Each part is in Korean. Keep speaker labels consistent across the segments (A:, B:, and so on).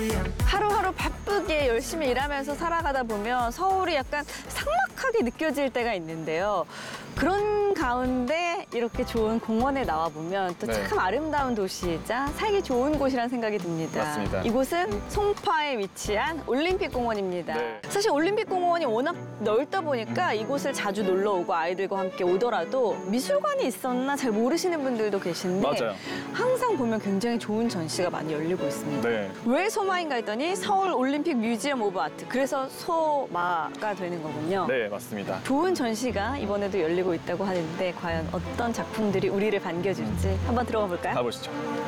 A: 하루하루 바쁘게 열심히 일하면서 살아가다 보면 서울이 약간 삭막하게 느껴질 때가 있는데요. 그런 가운데 이렇게 좋은 공원에 나와보면 또 참 아름다운 도시이자 살기 좋은 곳이라는 생각이 듭니다.
B: 맞습니다.
A: 이곳은 송파에 위치한 올림픽공원입니다.
B: 네.
A: 사실 올림픽공원이 워낙 넓다 보니까 이곳을 자주 놀러 오고 아이들과 함께 오더라도 미술관이 있었나 잘 모르시는 분들도 계신데
B: 맞아요.
A: 항상 보면 굉장히 좋은 전시가 많이 열리고 있습니다.
B: 네.
A: 왜 소마인가 했더니 서울 올림픽 뮤지엄 오브 아트. 그래서 소마가 되는 거군요.
B: 네, 맞습니다.
A: 좋은 전시가 이번에도 열리고 있다고 하는데 과연 어떤 작품들이 우리를 반겨줄지 한번 들어가 볼까요?
B: 가보시죠.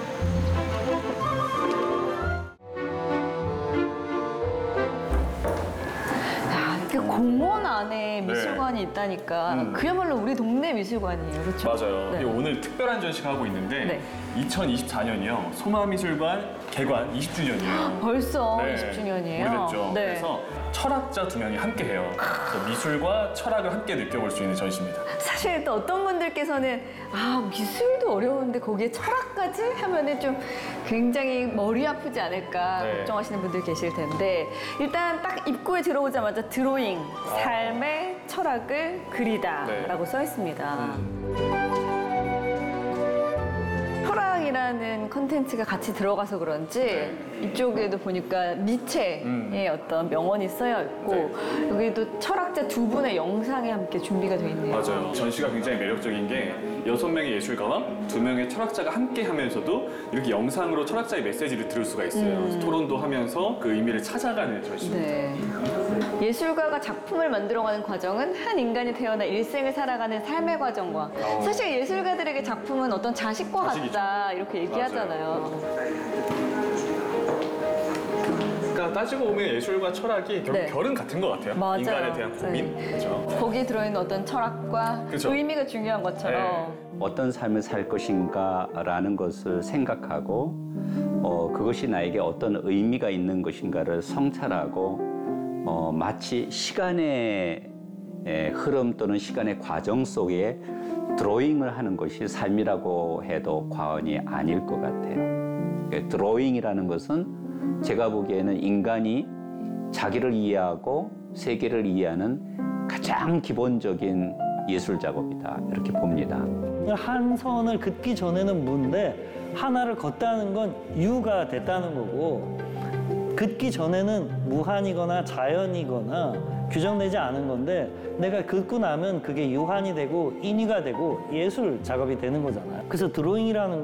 A: 야, 이렇게 공원 안에 미술관이 있다니까
B: 음.
A: 그야말로 우리 동네 미술관이에요. 그렇죠?
B: 맞아요.
A: 네.
B: 오늘 특별한 전시가 하고 있는데
A: 네.
B: 2024년이요. 소마미술관 개관 20주년이에요.
A: 벌써 20주년이에요.
B: 오래됐죠.
A: 네.
B: 그래서 철학자 두 명이 함께해요. 그래서 미술과 철학을 함께 느껴볼 수 있는 전시입니다.
A: 사실 또 어떤 분들께서는 미술도 어려운데 거기에 철학까지 하면은 좀 굉장히 머리 아프지 않을까
B: 네.
A: 걱정하시는 분들 계실 텐데 일단 딱 입구에 들어오자마자 드로잉, 삶의 철학을 그리다라고
B: 네.
A: 써 있습니다. 철학이라는 컨텐츠가 같이 들어가서 그런지 이쪽에도 보니까 니체의 어떤 명언이 쓰여 있고 여기도 철학자 두 분의 영상이 함께 준비가 되어 있네요.
B: 맞아요. 전시가 굉장히 매력적인 게 6명의 예술가와 2명의 철학자가 함께 하면서도 이렇게 영상으로 철학자의 메시지를 들을 수가 있어요. 그래서 토론도 하면서 그 의미를 찾아가는 전시입니다.
A: 네. 예술가가 작품을 만들어가는 과정은 한 인간이 태어나 일생을 살아가는 삶의 과정과 사실 예술가들에게 작품은 어떤 자식과
B: 자식이죠.
A: 같다 이렇게 얘기하잖아요.
B: 그러니까 따지고 보면 예술과 철학이 결국
A: 네.
B: 결은 같은 것 같아요.
A: 맞아요.
B: 인간에 대한 고민.
A: 네.
B: 그렇죠.
A: 거기에 들어있는 어떤 철학과
B: 그쵸.
A: 의미가 중요한 것처럼
C: 어떤 삶을 살 것인가라는 것을 생각하고 그것이 나에게 어떤 의미가 있는 것인가를 성찰하고 마치 시간의 흐름 또는 시간의 과정 속에 드로잉을 하는 것이 삶이라고 해도 과언이 아닐 것 같아요. 드로잉이라는 것은 제가 보기에는 인간이 자기를 이해하고 세계를 이해하는 가장 기본적인 예술 작업이다 이렇게 봅니다.
D: 한 선을 긋기 전에는 무인데 하나를 걷다는 건 유가 됐다는 거고 긋기 전에는 무한이거나 자연이거나 규정되지 않은 건데 내가 긋고 나면 그게 유한이 되고 인위가 되고 예술 작업이 되는 거잖아요. 그래서 드로잉이라는